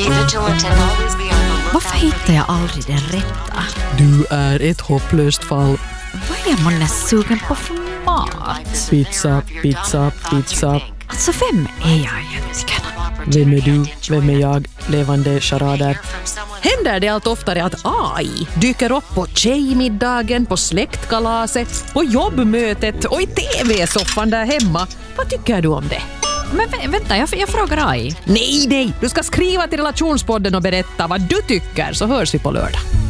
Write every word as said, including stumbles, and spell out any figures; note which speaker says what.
Speaker 1: vigilant and always be on the lookout.
Speaker 2: Varför hittar jag aldrig det rätta?
Speaker 3: Du är ett hopplöst fall.
Speaker 2: Vad är man nästan sugen på för mat?
Speaker 3: Pizza, pizza, pizza.
Speaker 2: Alltså, vem är jag egentligen?
Speaker 3: Vem är du? Vem är jag? Levande charader. Händer det allt oftare att A I dyker upp på tjejmiddagen, på släktkalaset, på jobbmötet och i tv-soffan där hemma? Vad tycker du om det?
Speaker 2: Men vä- vänta, jag, jag frågar A I.
Speaker 3: Nej, nej! Du ska skriva till Relationspodden och berätta vad du tycker, så hörs vi på lördag.